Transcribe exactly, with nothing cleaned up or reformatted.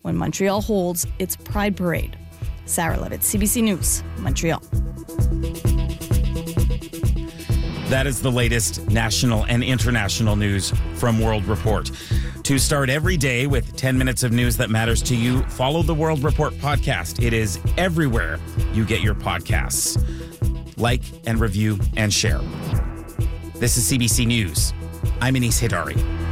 when Montreal holds its Pride Parade. Sarah Levitt, C B C News, Montreal. That is the latest national and international news from World Report. To start every day with ten minutes of news that matters to you, follow the World Report podcast. It is everywhere you get your podcasts. Like and review and share. This is C B C News. I'm Anis Hidari.